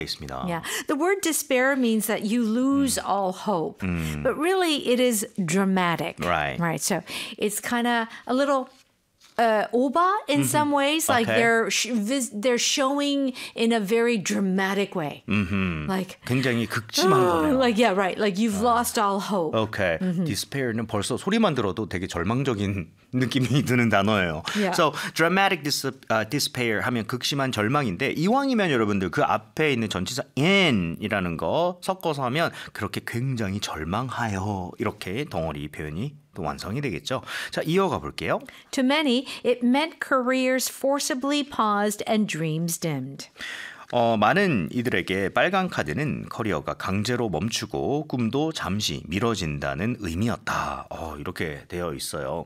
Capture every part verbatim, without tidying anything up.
있습니다. Yeah. The word despair means that you lose mm. all hope. Mm. But really it is dramatic. Right. Right. So it's kind of a little uh, oba in mm-hmm. some ways. Like okay. they're sh- vis- they're showing in a very dramatic way. Mm-hmm. Like 굉장히 극심한 oh, 거네요. Like yeah, right. Like you've uh, lost all hope. Okay. Mm-hmm. Despair는 벌써 소리만 들어도 되게 절망적인 느낌이 드는 단어예요. Yeah. So dramatic dis, uh, despair 하면 극심한 절망인데 이왕이면 여러분들 그 앞에 있는 전치사 in이라는 거 섞어서 하면 그렇게 굉장히 절망하여 이렇게 덩어리 표현이 또 완성이 되겠죠. 자, 이어가 볼게요. To many, it meant careers forcibly paused and dreams dimmed. 어, 많은 이들에게 빨간 카드는 커리어가 강제로 멈추고 꿈도 잠시 미뤄진다는 의미였다. 어, 이렇게 되어 있어요.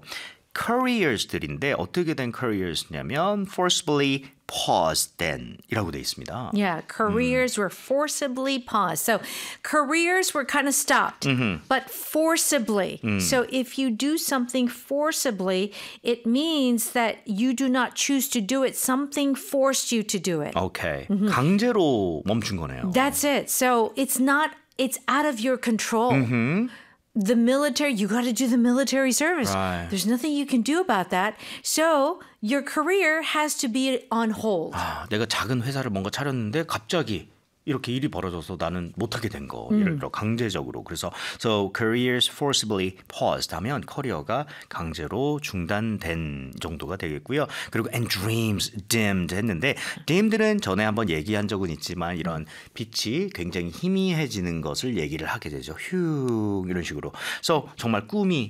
careers들인데 어떻게 된 careers냐면 forcibly paused then 이라고 되어 있습니다. Yeah, careers mm. were forcibly paused. So careers were kind of stopped, mm-hmm. but forcibly. Mm. So if you do something forcibly, it means that you do not choose to do it. Something forced you to do it. Okay. Mm-hmm. 강제로 멈춘 거네요. That's it. So it's not, it's out of your control. Mm-hmm. The military, you got to do the military service. Right. There's nothing you can do about that. So your career has to be on hold. 아, 내가 작은 회사를 뭔가 차렸는데 갑자기 이렇게 일이 벌어져서 나는 못하게 된 거. 음. 예를 들어 강제적으로. 그래서 so careers forcibly paused 하면 커리어가 강제로 중단된 정도가 되겠고요. 그리고 and dreams dimmed 했는데 dimmed는 전에 한번 얘기한 적은 있지만 이런 빛이 굉장히 희미해지는 것을 얘기를 하게 되죠. 휴 이런 식으로. So 정말 꿈이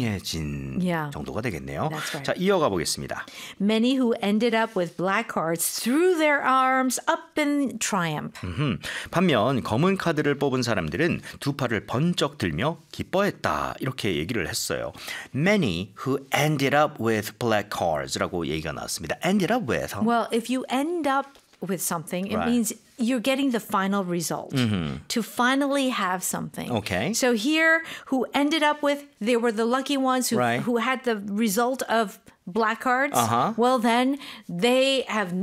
희미해진 yeah. 정도가 되겠네요. That's right. 자, 이어가 보겠습니다. Many who ended up with black cards threw their arms up in triumph. 음흠. 반면 검은 카드를 뽑은 사람들은 두 팔을 번쩍 들며 기뻐했다. 이렇게 얘기를 했어요. Many who ended up with black cards라고 얘기가 나왔습니다. Ended up with. Well, if you end up with something, it right. means you're getting the final result. Mm-hmm. To finally have something. Okay. So here, who ended up with, they were the lucky ones who, right. who had the result of black cards. Uh-huh. Well, then they have...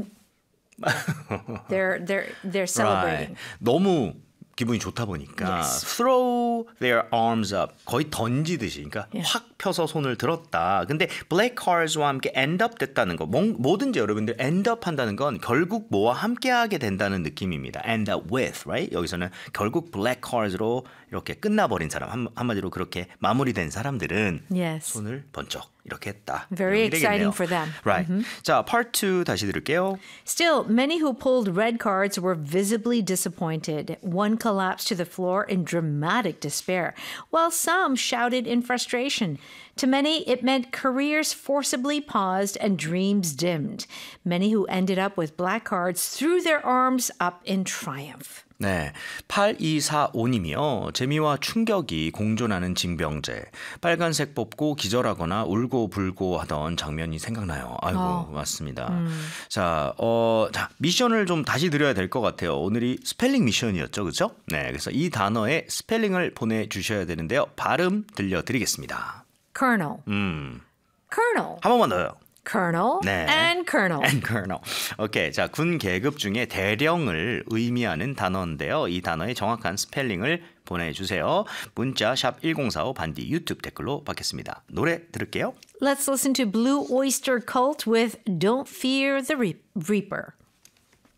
they're they're they're celebrating. Right. 너무 기분이 좋다 보니까 yes. throw their arms up 거의 던지듯이 그러니까 yeah. 확 펴서 손을 들었다. 근데 black cards와 함께 end up 됐다는 거 뭐, 뭐든지 여러분들 end up 한다는 건 결국 뭐와 함께 하게 된다는 느낌입니다. end up with, right? 여기서는 결국 black cards로 이렇게 끝나버린 사람 한, 한마디로 그렇게 마무리된 사람들은 yes. 손을 번쩍 이렇게 했다. Very exciting for them. Right. Mm-hmm. 자, part two 다시 들을게요. Still, many who pulled red cards were visibly disappointed. One collapsed to the floor in dramatic despair, while some shouted in frustration. To many, it meant careers forcibly paused and dreams dimmed. Many who ended up with black cards threw their arms up in triumph. 네, 팔이사오님이요. 재미와 충격이 공존하는 징병제. 빨간색 뽑고 기절하거나 울고 불고 하던 장면이 생각나요. 아이고, 어. 맞습니다. 음. 자, 어, 자, 미션을 좀 다시 드려야 될 것 같아요. 오늘이 스펠링 미션이었죠, 그렇죠? 네, 그래서 이 단어의 스펠링을 보내주셔야 되는데요. 발음 들려드리겠습니다. Colonel. 음. Colonel. 한 번만 더요. Colonel 네. and Colonel. And Colonel. 오케이, 자, 군 계급 중에 대령을 의미하는 단어인데요. 이 단어의 정확한 스펠링을 보내주세요. 문자 샵 일공사오 반디 유튜브 댓글로 받겠습니다. 노래 들을게요. Let's listen to Blue Oyster Cult with Don't Fear the Reaper.